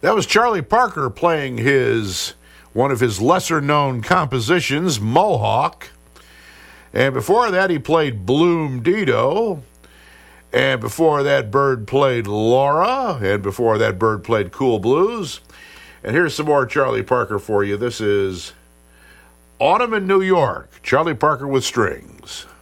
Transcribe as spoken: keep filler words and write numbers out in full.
That was Charlie Parker playing his one of his lesser-known compositions, Mohawk. And before that, he played Bloom Dido. And before that, Bird played Laura. And before that, Bird played Cool Blues. And here's some more Charlie Parker for you. This is Autumn in New York, Charlie Parker with strings.